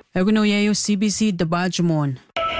Eguno yayo CBC Dabajmon.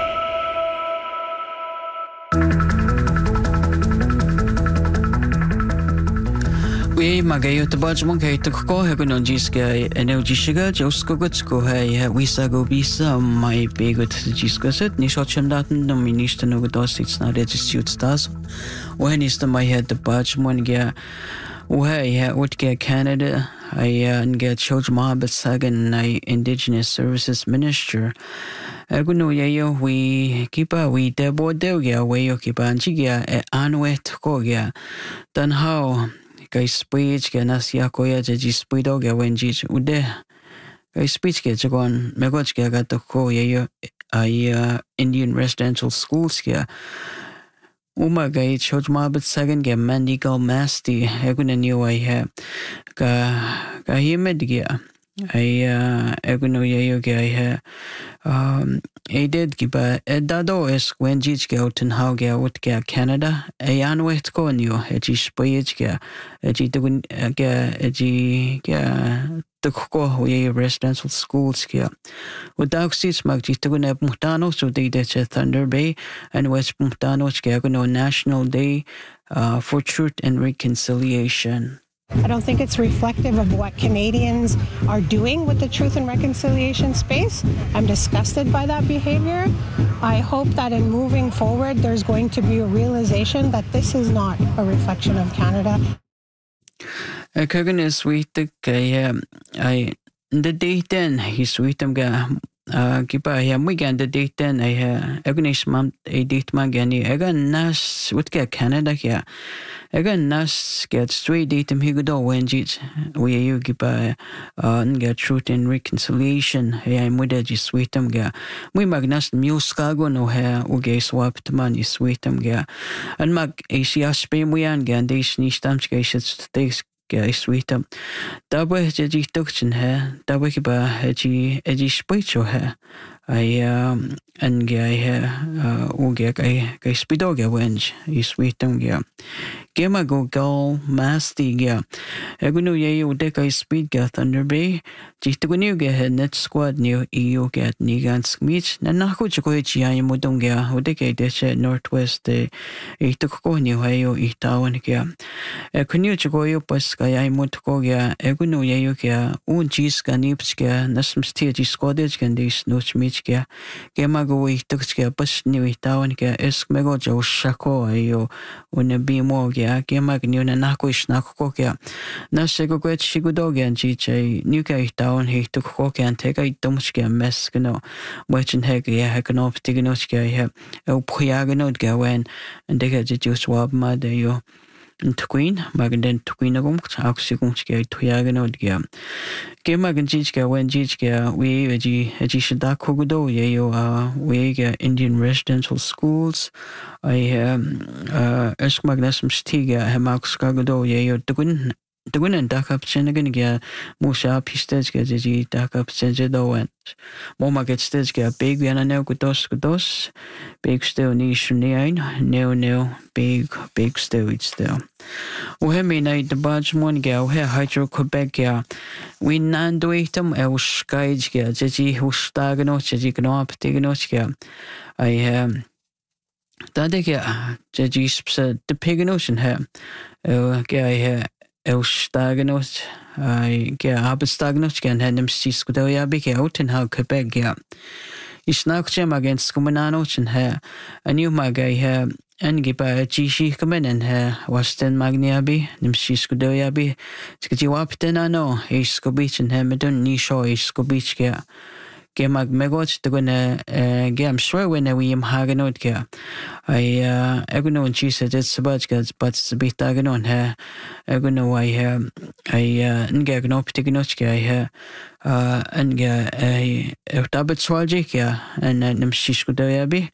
We magayo Dabajmon kay tukko eguno jiska energy shiga josko gutsko hay wisa go bisa mai begut jiska set ni shotchem daten no minister no godos it's not registered stars. When is the my head Dabajmon gya وهي وتكا Canada I نجا تشوج Mohammed Sagan I Indigenous Services Minister أقولوا يايو we كيبا we دبو دوغيا ويو كيبا نجيا أنويت كوغيا تنهاو كاي سبيج كا ناسيا كويا جي سبيدوغيا وينجيج وده كاي سبيج كا جوان ميغوج كا غاتو كو يايو أي Indian Residential Schools كا Uma gay choj mabit sagan ge mandigal masti eguna new I have ka himed gya I eguna yayo ge I have did giba edado es wenjich ge oten how ge ut ge Canada an wet ko new eji spayej ge eji tugun ge eji ge tukko ye residential schools kia udak sis magji tugun muhtano so they de Thunder Bay and West Muhtano kia no National Day for Truth and Reconciliation. I don't think it's reflective of what Canadians are doing with the truth and reconciliation space. I'm disgusted by that behavior. I hope that in moving forward, there's going to be a realization that this is not a reflection of Canada. Kagan is sweet I the date then he's sweet ga kipa ya mugan the date then I agonish mam a date magani agan nas what ga Canada ya agan nas get straight date him higo wenjit we you kipa get truth and reconciliation ya muda ji sweetam ga we magnas muskago no ha uge swapped man is sweetam ga and mag asia spain we an gan de snistam skeshit I sweet up. Dabba heji tukchin he, dabba kiba heji spicho he. I and gay he uge kai spidoga wench I sweetum ga. Gema go gal masti ga. Egunu ye ude kai speed ga Thunder Bay. Jitugunu ga he net squad new EU ga nigan smich. Na naku chiko heji ay mudong ga ude kai deshe northwest de itukko new hayo itawan ga. Kunu chiko yo pas kaya imut ko ga egunu yayo ga un jis ga nips ga nasm stia jis squadage ga dis noch mich ga gema go ituk ga pas ni itawan ga es mego jo shako ayo un bimo ga gema gnu na nako isnako ga nasego go chigudo ga jiche new ga itawan hituk ko ga tega itumch ga mes gno wachin heg ya hakanop tignoch ga ya o puyaganot ga wen and they ga just wab ma de yo Queen, Magden Twinagum, Oxygumska, Tuyaganodgia. Game Maganjiska, Wenjiska, we Shadakogudo, Yayo, we Indian Residential Schools. I Eskmagnasum Stiga, Hamax Kagado, Yayo, the win and duck up Senegan, Musha Pistezga, duck up Senjedo, and Moma gets Stezga, big and a Gudos, big still niche no, big still it's still. Uhemi night the badge one gal, here Hydro Quebec, we nanduitum el Skyga, Jeji, who stagano, Jeji Gnop, Tiganochka. I Dadega, Jeji, the Piganotion here, Gay El Stagnot, I get Abestagnot can hand them Siscodoya big out in how Quebec ya. Is knocked him against Cumananoch and her. I knew my guy here and give a Gishi come in and her was then Magniabi, Nim Siscodoyabi, Skitiwapten I know, a Scobich and Hamilton, Nisho, a Scobich ya. Gemag megot to gonna gam sure when we am haganot ga. I eguno and she said it's about gats, but it's a bit aganon her. Eguno I ngagno ptignochka I her and a tablet swaljikia and nimshishkudayabi.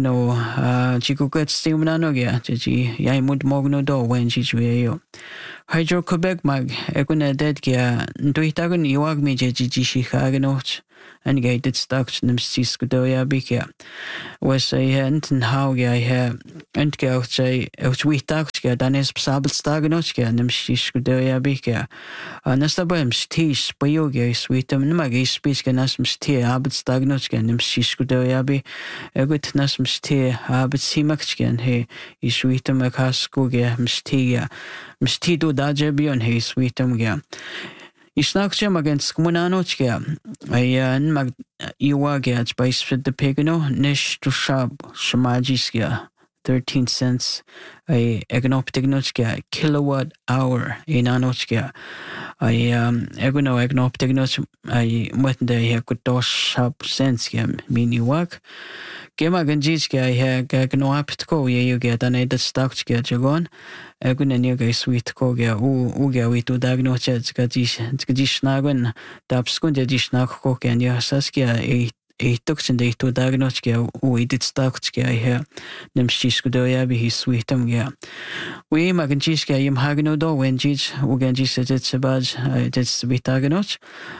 Eguno chico gets still nanoga, Jiji, Yamud Mogno do when she's real. Hydro-Quebec mag eguna dead kia ntuitagun iwag mi je jishikaganot and gated stocks nimsis kudoya bikia was a enten how ya and go say uitakska danes sabel staganotska nimsis kudoya bikia nastabam stis poyoga sweetum nimagi spiska nasm stie abet staganotska nimsis kudoya bi egut nasm stie abet simakskan he isweetum akaskuga mstia mstido dajebion he sweetum ga Isnakcha against Kumunanochka. I mag iwagats by spit the pegano, nish to shop shamajiska, 13 cents. I egnoptignochka, kilowatt hour in anochka. I egono egnoptignoch, I went the kutosh shop cents, mini work. Gema ganjiska, I had ganoaptko, you get an edit stockska jagon. Eguna niga sweet koga uga witu dagnocha skadishnagun tapskunda dishnakko and ya saskia a toxin de to dagnochka we did stockska here nimshiskudoya be his sweetum ya we maganjiska yim hagno do when jich uganjis it's abaj it's vitagnoch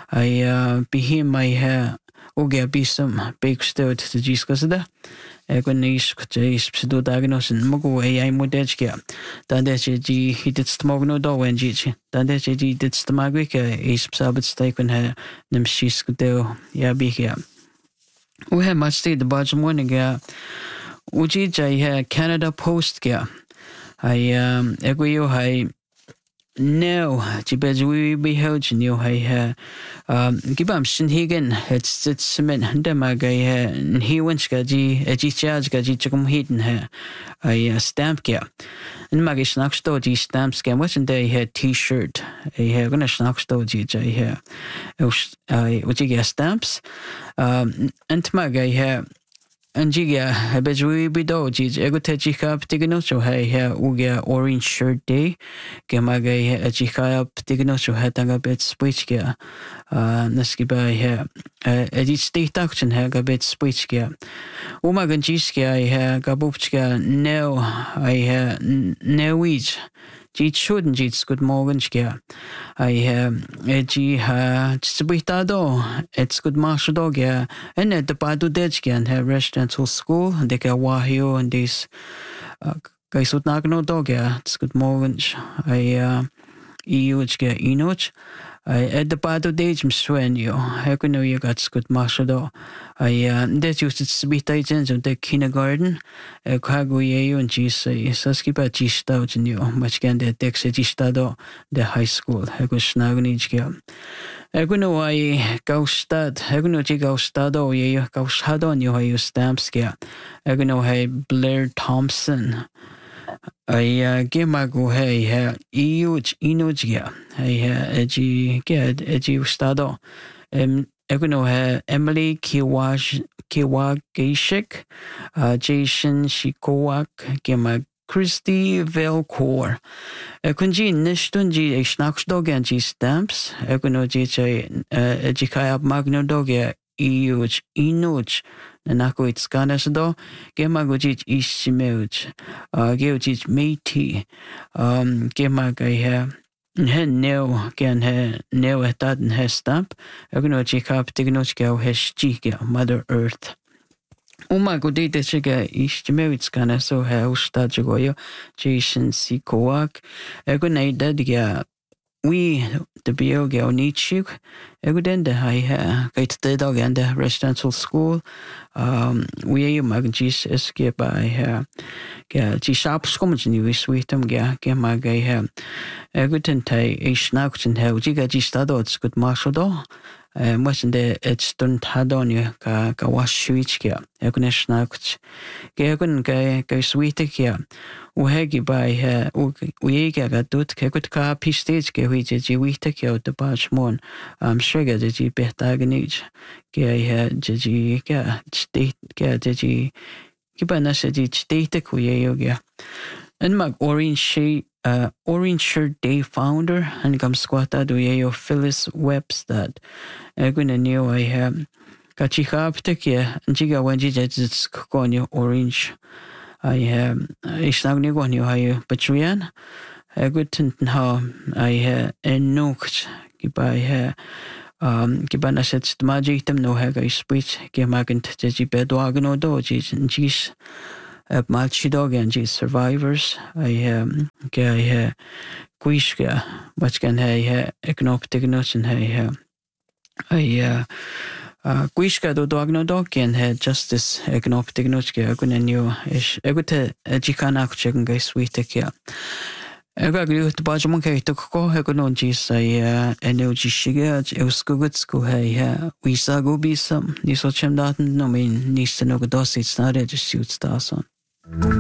I be him my hair uga be some big stirred to jiskasada Egonis kutjais pseudo diagnosis mugu AI modechkia. Dan dat je die dit stmogno do en jitje. Dan dat je die dit stmagwika is psabit steken he nimshis kuteo ya bikia. We have much state the budget morning ya. Uji jai he Canada Post kia. I egoyo hai no, Jibezui beheld new hay Gibam Sinhigan, it's cement, Demagay, he went skaji, a G-charge gaji chum hidden her, a stamp gear. And Magish Knockstoji stamp scam, wasn't they had t-shirt, a hair gonna Knockstoji jay hair. Would you get stamps? And Magay hair. Anjiga, Bezui Bidoji, Egotejica, Ptiganocho, hay Uga Orange Shirt Day, Gemaga, Ejika, Ptiganocho, Hatanga Bet Switchgia, Naskiba, here, Edit State Action, Hagabet Switchgia, Umaganjiskia, I have Gabupchka, no, I have no each. Jit shouldn't jits good morganska. I edgy tsubitado, it's good marshal dog, and at the Badu Dejki and her residential school, and they get Wahio and this guys would not no dog, it's good morganj. I euchka enoch. I at the Badu Dejm swen you. How can you got good marshal dog? I that used to be agents of the kindergarten. Kaguye and Gisa, Saskipa Gistouch and you, much can the Dexa Gistado, the high school. I go snagnijga. I go no I go stad, I go no go stado, ye go shadon you, I use stampskia. I go no hey Blair Thompson. I give my go hey, euch inujia. I edgy get edgy stado. Egono Emily Kiwagishik, Jason Shikowak, Gema Christy Velcor. Ekunji Nishtunji a Schnacksdoganji stamps, Egono JJ Jikaya Magno Dogia, Euch, Inuch, Nanako it's Ganasdo, Gemagojich Ishimeuch, Geojich Meiti, Gemagaya. No, can he no at that and has stamp. Egno Jacob Tignochka has chica, Mother Earth. Umago data chiga is Meritscana so house Tajagoyo, Jason Sikowak, Egonate that we the Bioga Nichuk, Egodend the high gate the dog and the residential school. We magis escape by her. G sharp scommage new sweetum gamma gay Egoten tay a schnaukchen hell, Giga Gistadots good marshal do. Wasn't there it's done had on you, wash switchkia, Egonesh schnaukch. Gagon gay sweetia. Uhegi by her, Uega got dut, Kekut car pistage, Gawiji, we take out the barge mon. Sugar the G betaganage. Gay had Jiji, state, Gaji. Kibanasadi state kuya. And mag orange shirt day founder and come squatta do yo Phyllis Webstad. Eguna new I have Kachika and Jiga Wenji it's conyo orange. I have a snag new one you have Patrian. Egutin ha ai nucht gibai gibana set magitem no hega sprit gemagent de bedwagen o do gis malchidog and gis survivors I ge quishka but can economic notion I quishka do dogno dog and justice economic notion agunenio is egute jikana checken guys sweet ya Ega gluht bajmon ke to ko hegonon jis energy shiga euskugutsko visa go bisa ni so chem daten no min niste no dosit snare just suits da son